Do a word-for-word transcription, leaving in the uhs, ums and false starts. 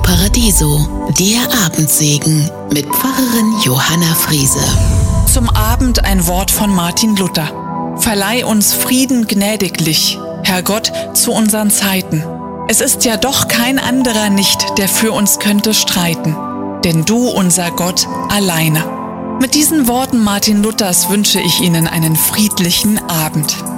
Paradiso, der Abendsegen mit Pfarrerin Johanna Friese. Zum Abend ein Wort von Martin Luther. Verleih uns Frieden gnädiglich, Herr Gott, zu unseren Zeiten. Es ist ja doch kein anderer nicht, der für uns könnte streiten, denn du, unser Gott, alleine. Mit diesen Worten Martin Luthers wünsche ich Ihnen einen friedlichen Abend.